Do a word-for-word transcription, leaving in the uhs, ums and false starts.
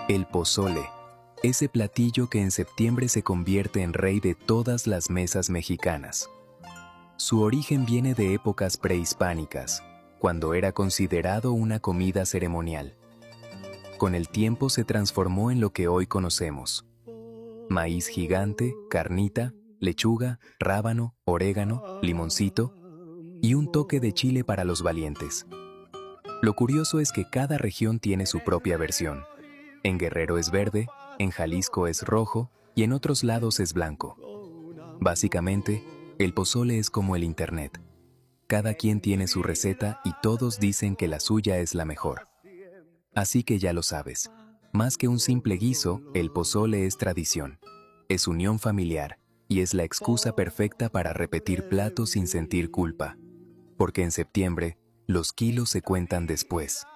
El pozole, ese platillo que en septiembre se convierte en rey de todas las mesas mexicanas. Su origen viene de épocas prehispánicas, cuando era considerado una comida ceremonial. Con el tiempo se transformó en lo que hoy conocemos: maíz gigante, carnita, lechuga, rábano, orégano, limoncito y un toque de chile para los valientes. Lo curioso es que cada región tiene su propia versión. En Guerrero es verde, en Jalisco es rojo y en otros lados es blanco. Básicamente, el pozole es como el internet. Cada quien tiene su receta y todos dicen que la suya es la mejor. Así que ya lo sabes, más que un simple guiso, el pozole es tradición. Es unión familiar y es la excusa perfecta para repetir platos sin sentir culpa. Porque en septiembre, los kilos se cuentan después.